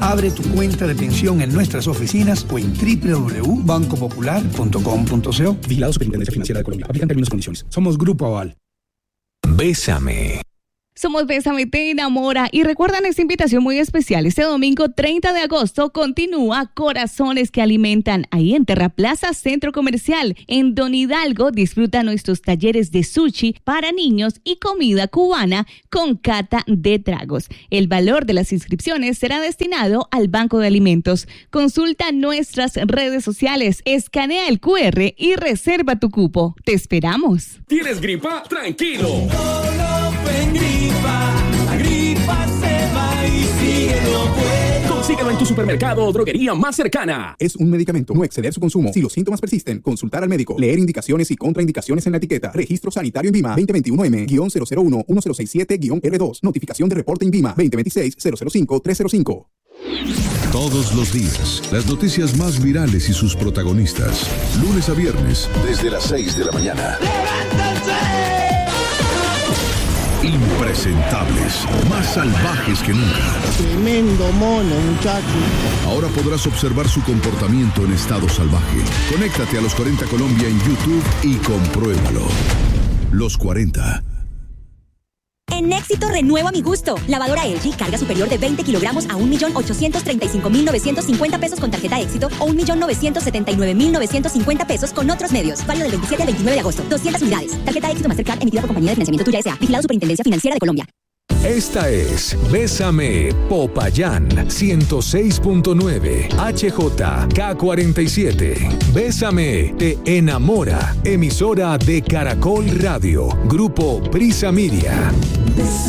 Abre tu cuenta de pensión en nuestras oficinas o en www.bancopopular.com.co. Vigilado Superintendencia Financiera de Colombia. Aplican términos y condiciones. Somos Grupo Aval. Bésame. Somos Bésame Te Enamora y recuerdan esta invitación muy especial. Este domingo 30 de agosto continúa Corazones que Alimentan ahí en Terraplaza Centro Comercial. En Don Hidalgo disfruta nuestros talleres de sushi para niños y comida cubana con cata de tragos. El valor de las inscripciones será destinado al Banco de Alimentos. Consulta nuestras redes sociales, escanea el QR y reserva tu cupo. ¡Te esperamos! ¿Tienes gripa? ¡Tranquilo! La gripa se va y síguelo pues. Consíguelo en tu supermercado o droguería más cercana. Es un medicamento. No exceder su consumo. Si los síntomas persisten, consultar al médico. Leer indicaciones y contraindicaciones en la etiqueta. Registro sanitario INVIMA 2021M-001-1067-R2. Notificación de reporte INVIMA 2026-005-305. Todos los días, las noticias más virales y sus protagonistas. Lunes a viernes, desde las 6 de la mañana. Impresentables, más salvajes que nunca. Tremendo mono, muchacho. Ahora podrás observar su comportamiento en estado salvaje. Conéctate a Los 40 Colombia en YouTube y compruébalo. Los 40. En Éxito renueva mi gusto. Lavadora LG, carga superior de 20 kilogramos a 1.835.950 pesos con tarjeta Éxito o 1.979.950 pesos con otros medios. Válido del 27 al 29 de agosto. 200 unidades. Tarjeta Éxito Mastercard emitida por Compañía de Financiamiento Tuya S.A. Vigilado Superintendencia Financiera de Colombia. Esta es Bésame Popayán 106.9 HJK47. Bésame Te Enamora. Emisora de Caracol Radio. Grupo Prisa Media.